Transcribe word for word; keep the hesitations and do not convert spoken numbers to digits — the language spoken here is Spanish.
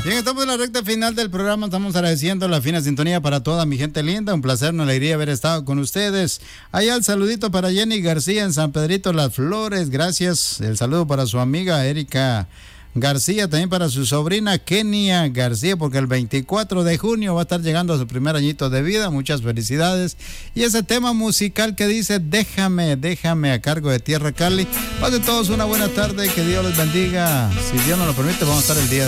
Bien, estamos en la recta final del programa. Estamos agradeciendo la fina sintonía para toda mi gente linda. Un placer, una alegría haber estado con ustedes. Allá el saludito para Jenny García en San Pedrito Las Flores. Gracias. El saludo para su amiga Erika García, también para su sobrina Kenia García, porque el veinticuatro de junio va a estar llegando a su primer añito de vida. Muchas felicidades. Y ese tema musical que dice Déjame, déjame, a cargo de Tierra Cali. Pasen todos una buena tarde, que Dios les bendiga. Si Dios nos lo permite, vamos a estar el día de